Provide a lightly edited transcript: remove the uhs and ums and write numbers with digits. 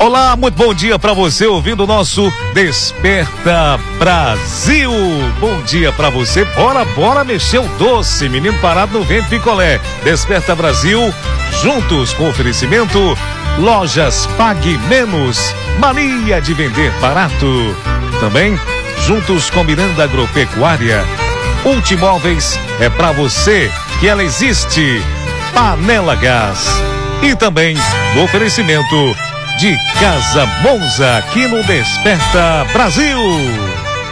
Olá, muito bom dia para você ouvindo o nosso Desperta Brasil. Bom dia para você. Bora mexer o doce, menino parado no vento picolé. Desperta Brasil, juntos com oferecimento Lojas Pague Menos, mania de vender barato. Também juntos com Miranda Agropecuária. Multimóveis é para você que ela existe. Panela Gás. E também do oferecimento de Casa Monza aqui no Desperta Brasil.